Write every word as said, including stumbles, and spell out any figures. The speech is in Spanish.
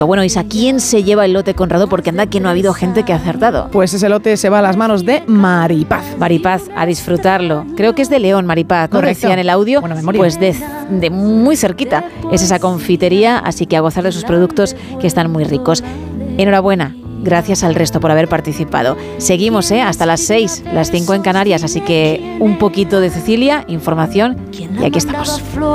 Bueno, Isa, ¿quién se lleva el lote Conrado? Porque anda que no ha habido gente que ha acertado. Pues ese lote se va a las manos de Maripaz. Maripaz, a disfrutarlo. Creo que es de León, Maripaz, ¿no? Decía en el audio. Buena memoria. Pues de, de muy cerquita es esa confitería, así que a gozar de sus productos que están muy ricos. Enhorabuena. Gracias al resto por haber participado. Seguimos, ¿eh? Hasta las seis, las cinco en Canarias, así que un poquito de Cecilia, información, y aquí estamos.